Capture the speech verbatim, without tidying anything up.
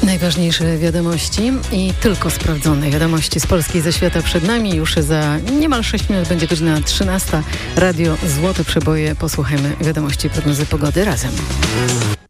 Najważniejsze wiadomości i tylko sprawdzone wiadomości z Polski i ze świata przed nami. Już za niemal sześć minut będzie godzina trzynasta. Radio Złote Przeboje. Posłuchajmy wiadomości i prognozy pogody razem.